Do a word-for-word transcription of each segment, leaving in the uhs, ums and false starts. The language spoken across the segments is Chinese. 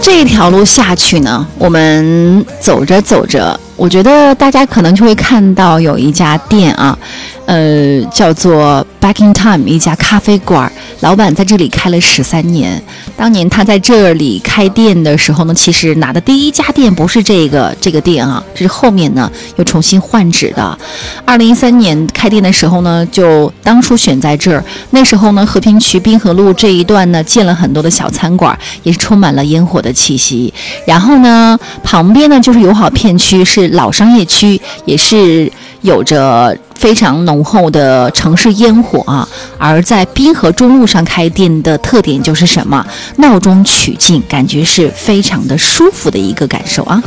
这条路下去呢，我们走着走着，我觉得大家可能就会看到有一家店啊，呃，叫做 Back in Time 一家咖啡馆，老板在这里开了十三年。当年他在这里开店的时候呢，其实拿的第一家店不是这个这个店啊，这是后面呢又重新换址的。二零一三年开店的时候呢，就当初选在这儿。那时候呢，和平区滨河路这一段呢，建了很多的小餐馆，也是充满了烟火的气息。然后呢，旁边呢就是友好片区，是老商业区，也是有着非常浓厚的城市烟火啊。而在滨河中路上开店的特点就是什么？闹中取静，感觉是非常的舒服的一个感受啊。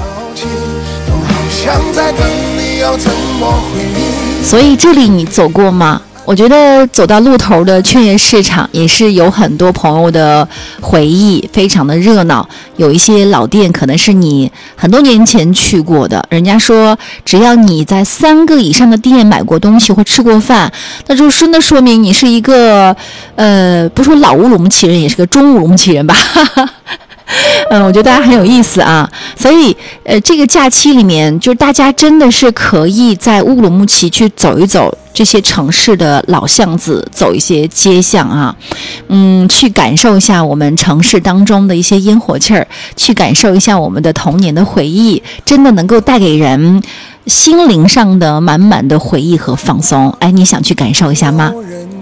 所以这里你走过吗？我觉得走到路头的劝业市场也是有很多朋友的回忆，非常的热闹。有一些老店可能是你很多年前去过的，人家说只要你在三个以上的店买过东西或吃过饭，那就真的说明你是一个呃，不说老乌鲁木齐人，也是个中乌鲁木齐人吧。嗯，我觉得大家很有意思啊，所以呃，这个假期里面，就是大家真的是可以在乌鲁木齐去走一走这些城市的老巷子，走一些街巷啊，嗯，去感受一下我们城市当中的一些烟火气儿，去感受一下我们的童年的回忆，真的能够带给人心灵上的满满的回忆和放松。哎，你想去感受一下吗？